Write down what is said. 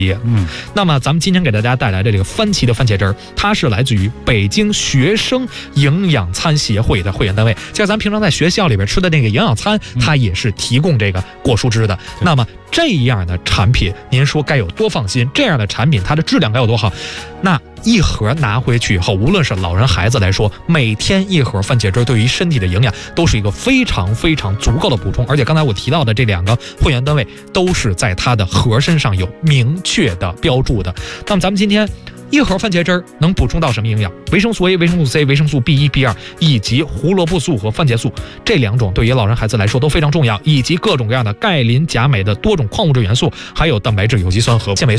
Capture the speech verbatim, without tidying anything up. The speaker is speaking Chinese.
嗯， 那么咱们今天给大家带来的这个番茄的番茄汁儿，它是来自于北京学生营养餐协会的会员单位，像咱平常在学校里边吃的那个营养餐，它也是提供这个果蔬汁的。嗯、那么这样的产品，您说该有多放心？这样的产品，它的质量该有多好？那一盒拿回去以后，无论是老人孩子来说，每天一盒番茄汁对于身体的营养都是一个非常非常足够的补充。而且刚才我提到的这两个会员单位都是在它的盒身上有明确的标注的。那么咱们今天一盒番茄汁能补充到什么营养？维生素 A、维生素 C、维生素 B 一、B 二 以及胡萝卜素和番茄素，这两种对于老人孩子来说都非常重要，以及各种各样的钙、磷、钾、镁的多种矿物质元素，还有蛋白质、有机酸和纤维素。